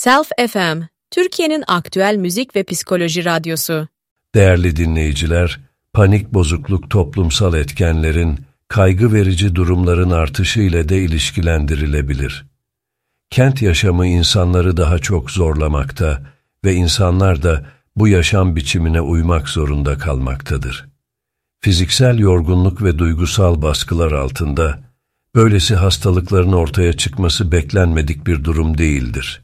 Self FM, Türkiye'nin aktüel müzik ve psikoloji radyosu. Değerli dinleyiciler, panik bozukluk toplumsal etkenlerin, kaygı verici durumların artışı ile de ilişkilendirilebilir. Kent yaşamı insanları daha çok zorlamakta ve insanlar da bu yaşam biçimine uymak zorunda kalmaktadır. Fiziksel yorgunluk ve duygusal baskılar altında, böylesi hastalıkların ortaya çıkması beklenmedik bir durum değildir.